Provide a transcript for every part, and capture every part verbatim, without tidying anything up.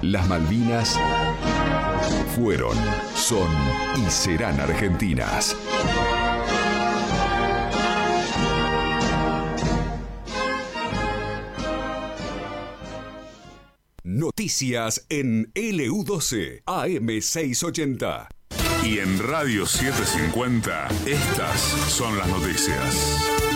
Las Malvinas fueron, son y serán argentinas. Noticias en L U doce A M seiscientos ochenta. Y en Radio setecientos cincuenta, estas son las noticias.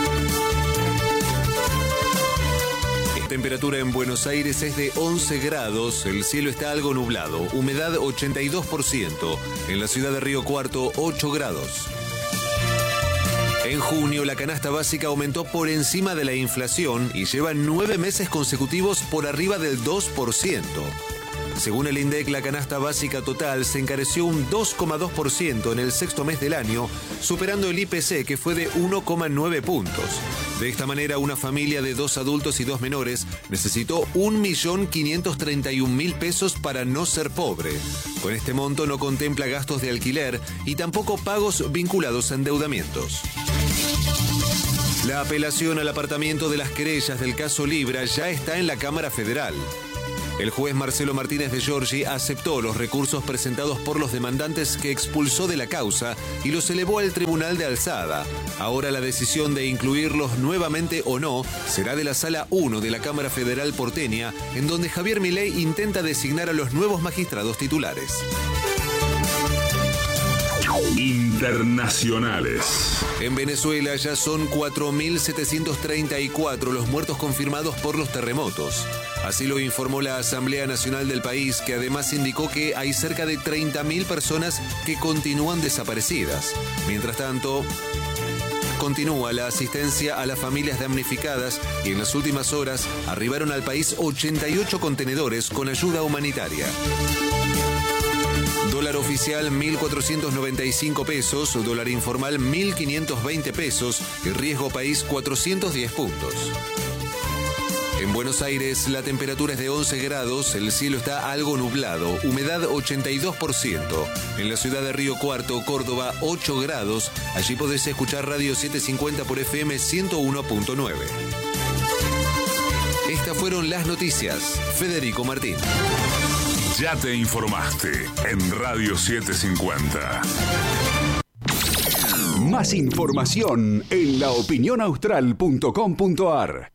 La temperatura en Buenos Aires es de once grados, el cielo está algo nublado, humedad ochenta y dos por ciento. En la ciudad de Río Cuarto, ocho grados. En junio, la canasta básica aumentó por encima de la inflación y lleva nueve meses consecutivos por arriba del dos por ciento. Según el INDEC, la canasta básica total se encareció un dos coma dos por ciento en el sexto mes del año, superando el I P C, que fue de uno coma nueve puntos. De esta manera, una familia de dos adultos y dos menores necesitó un millón quinientos treinta y un mil pesos para no ser pobre. Con este monto no contempla gastos de alquiler y tampoco pagos vinculados a endeudamientos. La apelación al apartamiento de las querellas del caso Libra ya está en la Cámara Federal. El juez Marcelo Martínez de Giorgi aceptó los recursos presentados por los demandantes que expulsó de la causa y los elevó al Tribunal de Alzada. Ahora la decisión de incluirlos nuevamente o no será de la Sala uno de la Cámara Federal porteña, en donde Javier Milei intenta designar a los nuevos magistrados titulares. Internacionales. En Venezuela ya son cuatro mil setecientos treinta y cuatro los muertos confirmados por los terremotos. Así lo informó la Asamblea Nacional del país, que además indicó que hay cerca de treinta mil personas que continúan desaparecidas. Mientras tanto, continúa la asistencia a las familias damnificadas y en las últimas horas arribaron al país ochenta y ocho contenedores con ayuda humanitaria. Dólar oficial mil cuatrocientos noventa y cinco pesos, dólar informal mil quinientos veinte pesos y riesgo país cuatrocientos diez puntos. En Buenos Aires la temperatura es de once grados, el cielo está algo nublado, humedad ochenta y dos por ciento. En la ciudad de Río Cuarto, Córdoba, ocho grados. Allí podés escuchar Radio setecientos cincuenta por F M ciento uno punto nueve. Estas fueron las noticias. Federico Martín. Ya te informaste en Radio setecientos cincuenta. Más información en la opinión austral punto com punto a r.